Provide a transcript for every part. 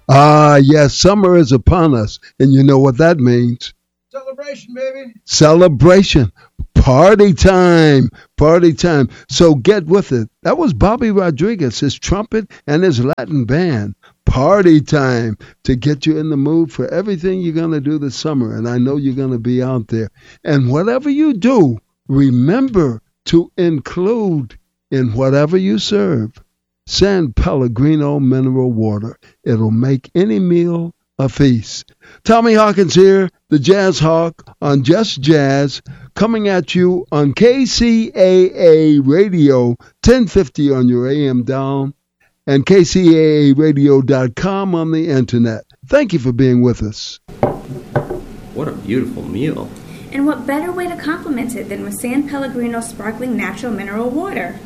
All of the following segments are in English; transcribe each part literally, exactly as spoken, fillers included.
Ah, yes, summer is upon us, and you know what that means. Celebration, baby. Celebration. Party time. Party time. So get with it. That was Bobby Rodriguez, his trumpet and his Latin band. Party time to get you in the mood for everything you're going to do this summer. And I know you're going to be out there. And whatever you do, remember to include in whatever you serve San Pellegrino mineral water. It'll make any meal a feast. Tommy Hawkins here, the Jazz Hawk on Just Jazz, coming at you on K C A A Radio, ten fifty on your A M dial, and K C A A radio dot com on the internet. Thank you for being with us. What a beautiful meal. And what better way to compliment it than with San Pellegrino sparkling natural mineral water?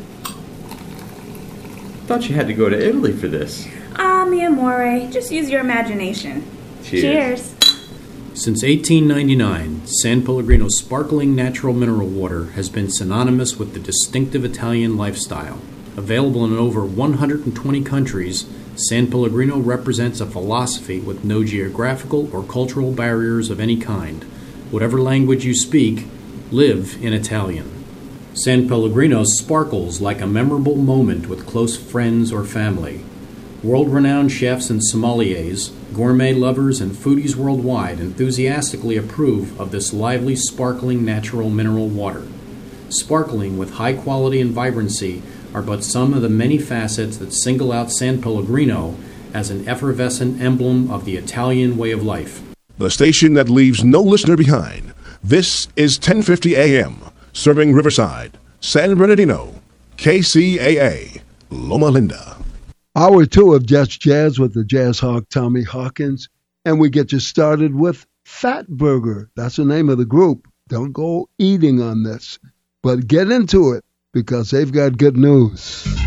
Thought you had to go to Italy for this. Ah, mi amore, just use your imagination. Cheers. Cheers. Since eighteen ninety-nine, San Pellegrino sparkling natural mineral water has been synonymous with the distinctive Italian lifestyle. Available in over one hundred twenty countries, San Pellegrino represents a philosophy with no geographical or cultural barriers of any kind. Whatever language you speak, live in Italian. San Pellegrino sparkles like a memorable moment with close friends or family. World-renowned chefs and sommeliers, gourmet lovers, and foodies worldwide enthusiastically approve of this lively, sparkling natural mineral water. Sparkling with high quality and vibrancy are but some of the many facets that single out San Pellegrino as an effervescent emblem of the Italian way of life. The station that leaves no listener behind. This is ten fifty A M, serving Riverside, San Bernardino, K C A A, Loma Linda. Hour two of Just Jazz with the Jazz Hawk, Tommy Hawkins. And we get you started with Fat Burger. That's the name of the group. Don't go eating on this, but get into it because they've got good news.